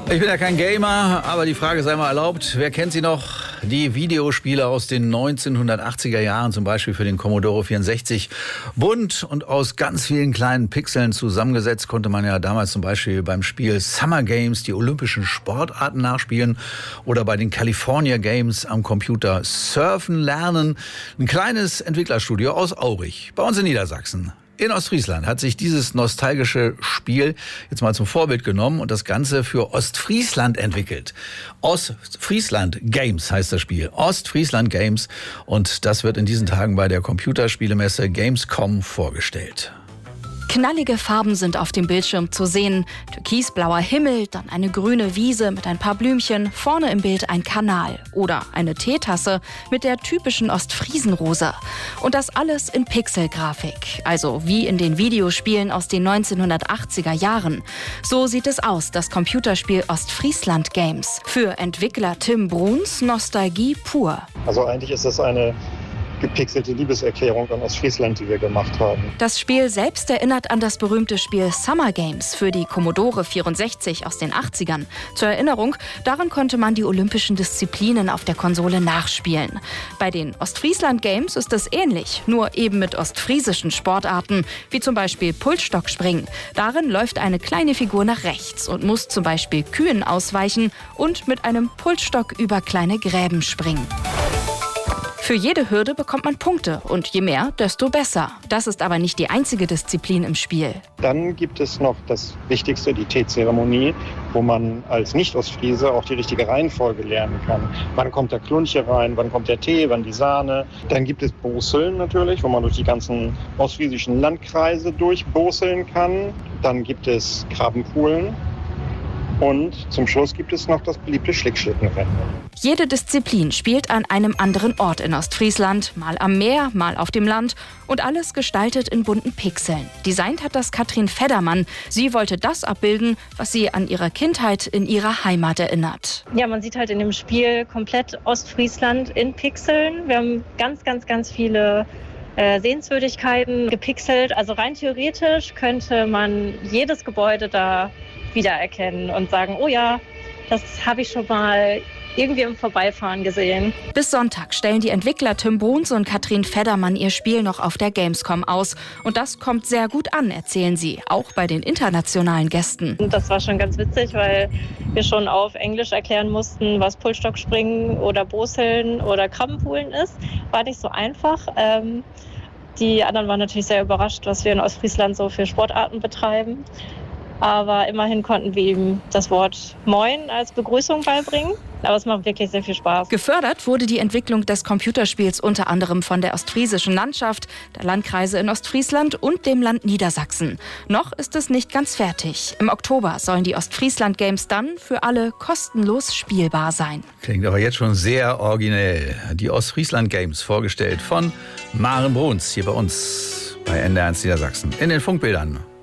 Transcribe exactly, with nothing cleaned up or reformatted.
Ich bin ja kein Gamer, aber die Frage sei mal erlaubt, wer kennt sie noch? Die Videospiele aus den neunzehnhundertachtziger Jahren, zum Beispiel für den Commodore vierundsechzig. Bunt und aus ganz vielen kleinen Pixeln zusammengesetzt, konnte man ja damals zum Beispiel beim Spiel Summer Games die olympischen Sportarten nachspielen oder bei den California Games am Computer surfen lernen. Ein kleines Entwicklerstudio aus Aurich, bei uns in Niedersachsen. In Ostfriesland hat sich dieses nostalgische Spiel jetzt mal zum Vorbild genommen und das Ganze für Ostfriesland entwickelt. Ostfriesland Games heißt das Spiel. Ostfriesland Games. Und das wird in diesen Tagen bei der Computerspielemesse Gamescom vorgestellt. Knallige Farben sind auf dem Bildschirm zu sehen. Türkisblauer Himmel, dann eine grüne Wiese mit ein paar Blümchen, vorne im Bild ein Kanal oder eine Teetasse mit der typischen Ostfriesenrose. Und das alles in Pixelgrafik, also wie in den Videospielen aus den neunzehnhundertachtziger Jahren. So sieht es aus, das Computerspiel Ostfriesland Games. Für Entwickler Tim Bruns Nostalgie pur. Also eigentlich ist es eine gepixelte Liebeserklärung an Ostfriesland, die wir gemacht haben. Das Spiel selbst erinnert an das berühmte Spiel Summer Games für die Commodore vierundsechzig aus den achtzigern. Zur Erinnerung, darin konnte man die olympischen Disziplinen auf der Konsole nachspielen. Bei den Ostfriesland Games ist es ähnlich, nur eben mit ostfriesischen Sportarten, wie zum Beispiel Pulsstockspringen. Darin läuft eine kleine Figur nach rechts und muss zum Beispiel Kühen ausweichen und mit einem Pulsstock über kleine Gräben springen. Für jede Hürde bekommt man Punkte und je mehr, desto besser. Das ist aber nicht die einzige Disziplin im Spiel. Dann gibt es noch das Wichtigste, die Teezeremonie, wo man als Nicht-Ostfriese auch die richtige Reihenfolge lernen kann. Wann kommt der Klunche rein, wann kommt der Tee, wann die Sahne. Dann gibt es Boseln natürlich, wo man durch die ganzen ostfriesischen Landkreise durchboseln kann. Dann gibt es Grabenpoolen. Und zum Schluss gibt es noch das beliebte Schlickschlittenrennen. Jede Disziplin spielt an einem anderen Ort in Ostfriesland, mal am Meer, mal auf dem Land und alles gestaltet in bunten Pixeln. Designt hat das Katrin Feddermann. Sie wollte das abbilden, was sie an ihrer Kindheit in ihrer Heimat erinnert. Ja, man sieht halt in dem Spiel komplett Ostfriesland in Pixeln. Wir haben ganz, ganz, ganz viele äh, Sehenswürdigkeiten gepixelt. Also rein theoretisch könnte man jedes Gebäude da wiedererkennen und sagen, oh ja, das habe ich schon mal irgendwie im Vorbeifahren gesehen. Bis Sonntag stellen die Entwickler Tim Bruns und Katrin Feddermann ihr Spiel noch auf der Gamescom aus. Und das kommt sehr gut an, erzählen sie, auch bei den internationalen Gästen. Und das war schon ganz witzig, weil wir schon auf Englisch erklären mussten, was Pulsstockspringen oder Boseln oder Krabbenpoolen ist. War nicht so einfach. Ähm, die anderen waren natürlich sehr überrascht, was wir in Ostfriesland so für Sportarten betreiben. Aber immerhin konnten wir ihm das Wort Moin als Begrüßung beibringen. Aber es macht wirklich sehr viel Spaß. Gefördert wurde die Entwicklung des Computerspiels unter anderem von der ostfriesischen Landschaft, der Landkreise in Ostfriesland und dem Land Niedersachsen. Noch ist es nicht ganz fertig. Im Oktober sollen die Ostfriesland Games dann für alle kostenlos spielbar sein. Klingt aber jetzt schon sehr originell. Die Ostfriesland Games, vorgestellt von Maren Bruns, hier bei uns bei N D R eins Niedersachsen in den Funkbildern.